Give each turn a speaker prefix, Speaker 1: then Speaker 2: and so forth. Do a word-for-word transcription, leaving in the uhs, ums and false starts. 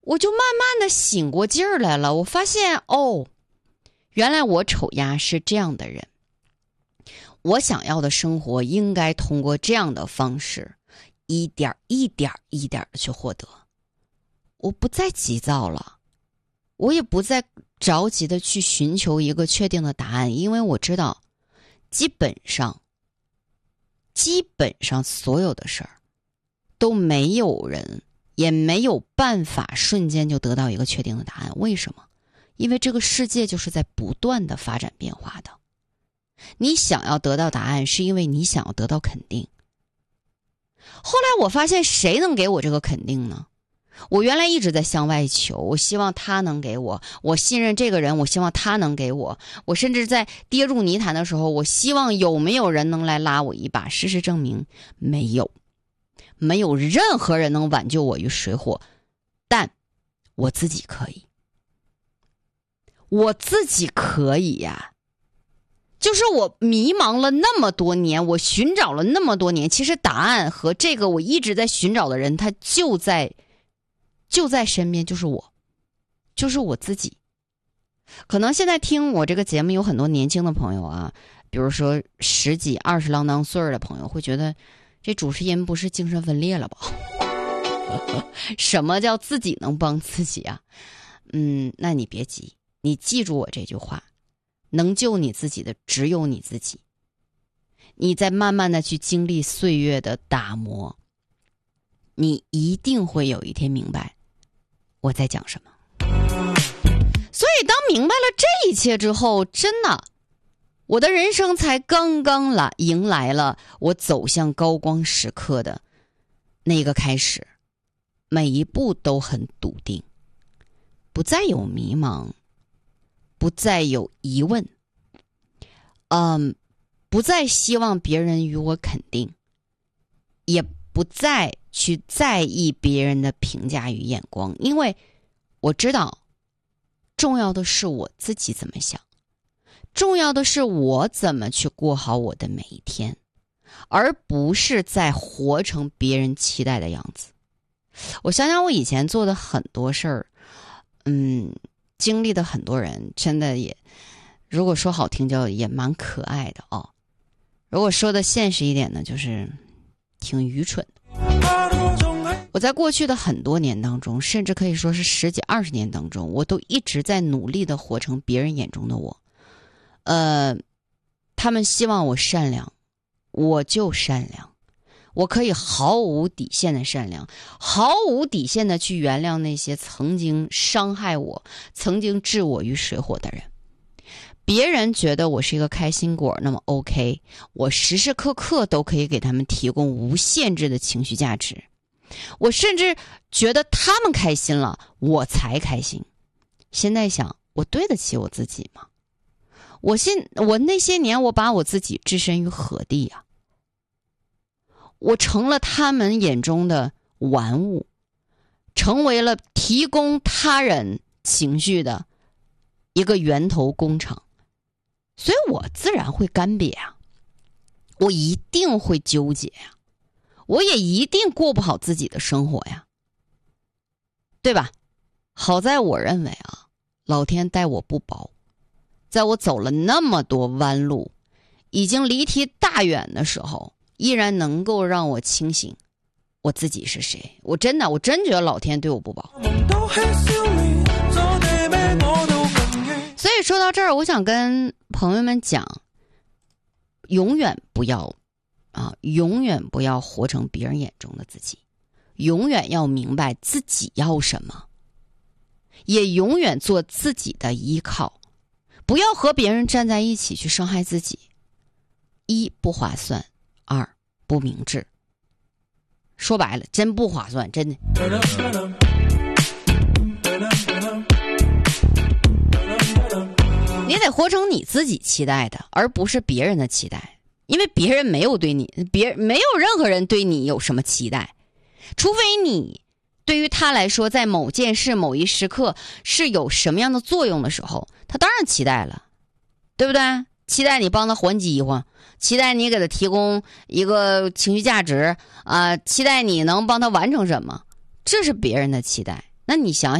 Speaker 1: 我就慢慢的醒过劲儿来了。我发现哦，原来我丑丫是这样的人，我想要的生活应该通过这样的方式一点一点一点的去获得。我不再急躁了，我也不再着急的去寻求一个确定的答案，因为我知道基本上基本上所有的事儿都没有人也没有办法瞬间就得到一个确定的答案。为什么？因为这个世界就是在不断的发展变化的。你想要得到答案，是因为你想要得到肯定。后来我发现，谁能给我这个肯定呢？我原来一直在向外求，我希望他能给我，我信任这个人，我希望他能给我，我甚至在跌入泥潭的时候，我希望有没有人能来拉我一把。事实证明，没有。没有任何人能挽救我于水火，但我自己可以，我自己可以呀。就是我迷茫了那么多年，我寻找了那么多年，其实答案和这个我一直在寻找的人，他就在就在身边，就是我，就是我自己。可能现在听我这个节目有很多年轻的朋友啊，比如说十几二十郎当岁的朋友，会觉得这主持人不是精神分裂了吧？什么叫自己能帮自己啊？嗯，那你别急，你记住我这句话，能救你自己的只有你自己。你再慢慢的去经历岁月的打磨，你一定会有一天明白我在讲什么。所以当明白了这一切之后，真的我的人生才刚刚来迎来了我走向高光时刻的那个开始，每一步都很笃定，不再有迷茫，不再有疑问，嗯，不再希望别人与我肯定，也不再去在意别人的评价与眼光，因为我知道重要的是我自己怎么想，重要的是我怎么去过好我的每一天，而不是在活成别人期待的样子。我想想我以前做的很多事儿，嗯，经历的很多人，真的也，如果说好听叫也蛮可爱的哦。如果说的现实一点呢，就是挺愚蠢的。我在过去的很多年当中，甚至可以说是十几二十年当中，我都一直在努力的活成别人眼中的我。呃，他们希望我善良，我就善良，我可以毫无底线的善良，毫无底线的去原谅那些曾经伤害我、曾经置我于水火的人。别人觉得我是一个开心果，那么 OK， 我时时刻刻都可以给他们提供无限制的情绪价值。我甚至觉得他们开心了，我才开心。现在想，我对得起我自己吗？我现我那些年，我把我自己置身于何地啊？我成了他们眼中的玩物，成为了提供他人情绪的一个源头工厂，所以我自然会干瘪啊，我一定会纠结呀、啊，我也一定过不好自己的生活呀，对吧？好在我认为啊，老天待我不薄，在我走了那么多弯路，已经离题大远的时候，依然能够让我清醒我自己是谁。我真的我真觉得老天对我不薄。所以说到这儿，我想跟朋友们讲，永远不要啊，永远不要活成别人眼中的自己，永远要明白自己要什么，也永远做自己的依靠，不要和别人站在一起去伤害自己。一不划算，二不明智。说白了，真不划算，真的。你得活成你自己期待的，而不是别人的期待，因为别人没有对你，别没有任何人对你有什么期待，除非你对于他来说，在某件事、某一时刻是有什么样的作用的时候，他当然期待了，对不对？期待你帮他还饥荒，期待你给他提供一个情绪价值啊、呃，期待你能帮他完成什么，这是别人的期待。 那你想